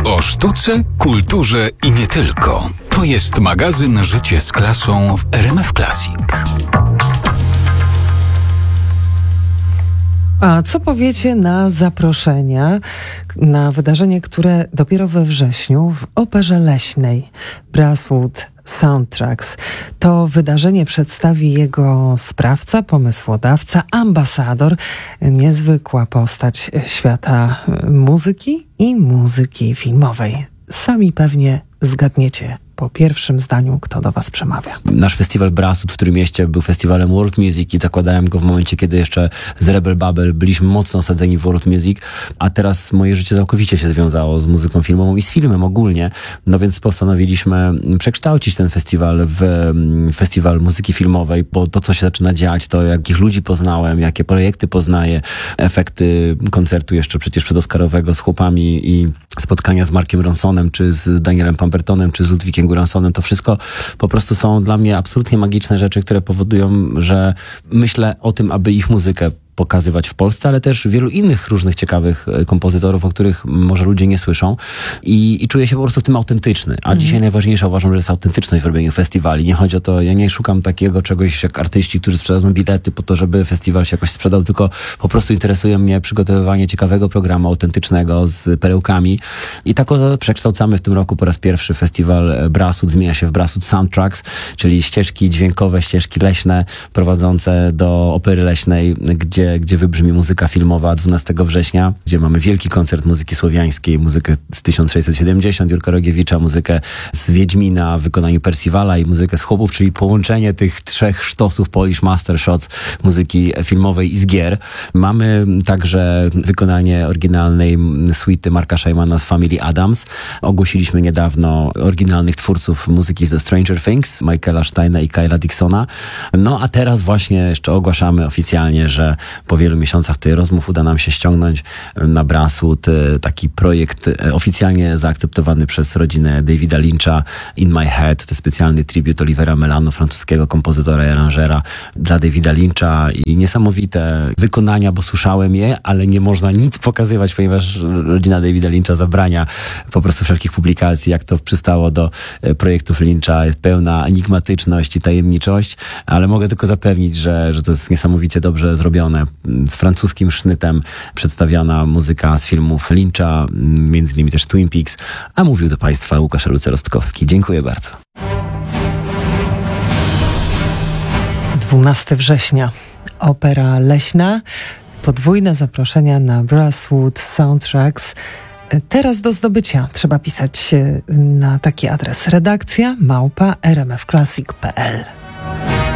O sztuce, kulturze i nie tylko. To jest magazyn Życie z klasą w RMF Classic. A co powiecie na zaproszenia na wydarzenie, które dopiero we wrześniu w Operze Leśnej Brasswood Soundtracks. To wydarzenie przedstawi jego sprawca, pomysłodawca, ambasador, niezwykła postać świata muzyki i muzyki filmowej. Sami pewnie zgadniecie po pierwszym zdaniu, kto do was przemawia. Nasz festiwal Brasswood w Trójmieście był festiwalem World Music i zakładałem go w momencie, kiedy jeszcze z Rebel Babel byliśmy mocno osadzeni w World Music, a teraz moje życie całkowicie się związało z muzyką filmową i z filmem ogólnie, no więc postanowiliśmy przekształcić ten festiwal w festiwal muzyki filmowej, bo to, co się zaczyna dziać, to jakich ludzi poznałem, jakie projekty poznaję, efekty koncertu jeszcze przecież przedoscarowego z chłopami i spotkania z Markiem Ronsonem, czy z Danielem Pembertonem, czy z Ludwikiem Göransonem, to wszystko po prostu są dla mnie absolutnie magiczne rzeczy, które powodują, że myślę o tym, aby ich muzykę pokazywać w Polsce, ale też wielu innych różnych ciekawych kompozytorów, o których może ludzie nie słyszą i czuję się po prostu w tym autentyczny. A dzisiaj najważniejsza uważam, że jest autentyczność w robieniu festiwali. Nie chodzi o to, ja nie szukam takiego czegoś jak artyści, którzy sprzedadzą bilety po to, żeby festiwal się jakoś sprzedał, tylko po prostu interesuje mnie przygotowywanie ciekawego programu autentycznego z perełkami i tak oto przekształcamy w tym roku po raz pierwszy festiwal Brasswood, zmienia się w Brasswood Soundtracks, czyli ścieżki dźwiękowe, ścieżki leśne prowadzące do Opery Leśnej, gdzie wybrzmi muzyka filmowa 12 września, gdzie mamy wielki koncert muzyki słowiańskiej, muzykę z 1670 Jurka Rogiewicza, muzykę z Wiedźmina w wykonaniu Percivala i muzykę z Chłopów, czyli połączenie tych trzech sztosów Polish Master Shots muzyki filmowej i z gier. Mamy także wykonanie oryginalnej suity Marka Szajmana z Family Adams. Ogłosiliśmy niedawno oryginalnych twórców muzyki ze Stranger Things, Michaela Steina i Kyla Dixona. No a teraz właśnie jeszcze ogłaszamy oficjalnie, że po wielu miesiącach tutaj rozmów uda nam się ściągnąć na Brasswood taki projekt oficjalnie zaakceptowany przez rodzinę Davida Lyncha, In My Head. To specjalny tribut Olivera Melano, francuskiego kompozytora i aranżera dla Davida Lyncha i niesamowite wykonania, bo słyszałem je, ale nie można nic pokazywać, ponieważ rodzina Davida Lyncha zabrania po prostu wszelkich publikacji, jak to przystało do projektów Lyncha. Jest pełna enigmatyczność i tajemniczość, ale mogę tylko zapewnić, że to jest niesamowicie dobrze zrobione. Z francuskim sznytem przedstawiana muzyka z filmów Lyncha, między innymi też Twin Peaks, a mówił do Państwa Łukasz Luce-Rostkowski. Dziękuję bardzo. 12 września, Opera Leśna, podwójne zaproszenia na Brasswood Soundtracks. Teraz do zdobycia trzeba pisać na taki adres: redakcja @rmfclassic.pl.